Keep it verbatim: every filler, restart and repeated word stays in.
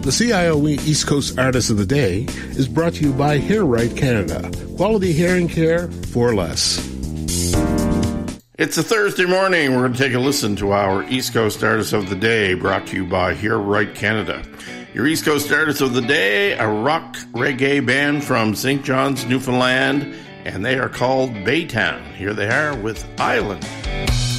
The C I O E East Coast Artist of the Day is brought to you by Hair Right Canada. Quality hearing care for less. It's a Thursday morning. We're going to take a listen to our East Coast Artist of the Day, brought to you by Hair Right Canada. Your East Coast Artist of the Day, a rock reggae band from Saint John's, Newfoundland, and they are called Baytown. Here they are with Island.